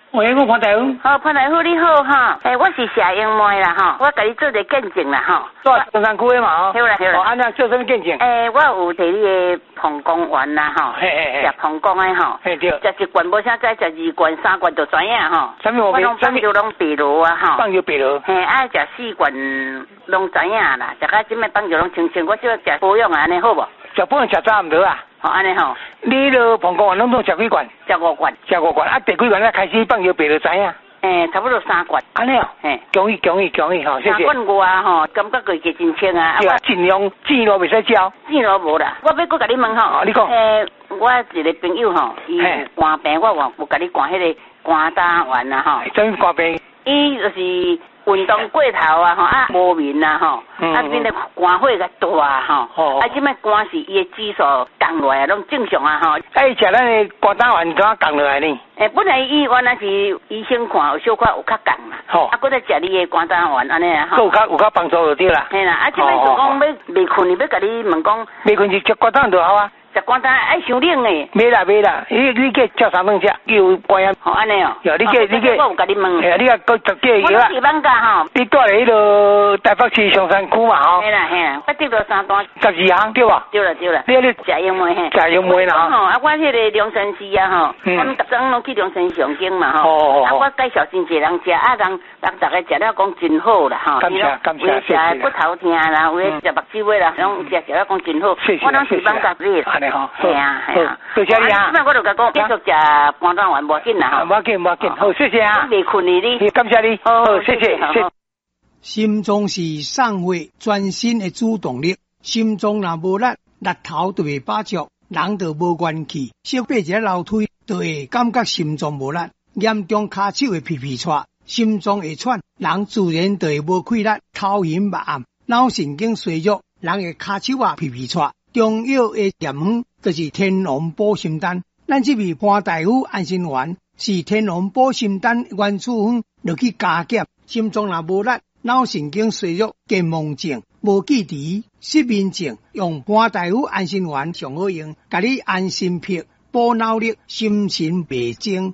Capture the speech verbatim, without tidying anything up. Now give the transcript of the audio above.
喂，我潘大夫。 好，潘大夫你好哈，诶、欸，我是谢英妹啦哈，我甲你做一个见证啦哈。 住中山区的嘛吼。 对啦对啦。 哦，安那做什么见证？ 诶、欸，我有摕你的膀胱丸啦哈， 嘿嘿嘿， 食膀胱的吼。 嘿对。 食一罐无啥再食二罐、三罐就知影吼。 啥物我拢放药拢白落啊吼。 放药白落。 嘿，爱食四罐拢知影啦，食到即摆放药拢清清，我就食保养啊，安尼好无？ 食保养食早唔得啊。 哦，安尼吼。 你落膀胱丸拢总食几罐？ 食五罐。 食五罐，啊，第几罐才开始放药白落知影？ 诶、欸，差不多三罐。 安尼哦。嘿，恭喜恭喜恭喜吼，谢谢。 三罐外吼，感觉佢真清啊。 对啊，尽量钱路袂使交。 钱路无啦，我要搁甲你问吼。 哦，你讲。 诶、欸，我一个朋友吼，伊肝病，我有有甲你灌迄个肝胆丸啊吼。 什么肝病？ 伊就是运动过头啊吼，啊无眠啊吼， 嗯、 啊变得肝火较大吼， 哦、 啊即摆肝是伊的指数降落来，拢正常啊吼。 哎，食咱的肝胆丸怎降落来呢？ 诶、欸，本来伊原来是医生看有小可有较降啦， 吼、 啊，搁再食你的肝胆丸安尼啊吼。 有较有较帮助就对啦。 嘿啦，啊即摆就讲要未困，要甲你问讲。 未困是食肝胆就好啊。 食肝胆爱伤冷诶。 袂啦袂啦，你你计食三顿食，有关啊。 吼安尼哦。 有你计你计。 我有甲你问。 哎，你个个十几个药啊。我是放假吼。 你住咧迄个台北市上山区嘛吼。 嘿啦嘿啦，我得到三单。 十二项对吧？ 对啦对啦。 你你食用梅嘿。 食用梅啦吼。啊，我迄个凉山寺啊吼，我们逐阵拢去凉山上经嘛吼。 哦哦。 啊，我介绍真侪人食，啊人人逐个食了讲真好啦吼。 感谢感谢谢谢。 有的食骨头疼啦，有的食目睭的啦，拢食食了讲真好。 谢谢我拢是放假日。 安尼吼。 系啊。系啊， 多谢你啊！ 那我就甲讲，继续食肝胆丸，无紧啦哈。 无紧无紧，好，谢谢啊！ 未困你你， 感谢你，好，谢谢，谢。 心脏是送血全身的主动力，心脏若无力，力头就会把足，人就无元气，小爬一个楼梯就会感觉心脏无力，严重骹手会皮皮喘，心脏会喘，人自然就会无气力，头晕目暗，脑神经衰弱，人会骹手啊皮皮喘。中药的验方就是天龙补心丹，咱这味潘大夫安心丸是天龙补心丹原处方，落去加减，心脏若无力、脑神经衰弱、健忘症、无记忆、失眠症，用潘大夫安心丸上好用，甲你安心片补脑力，心神袂静。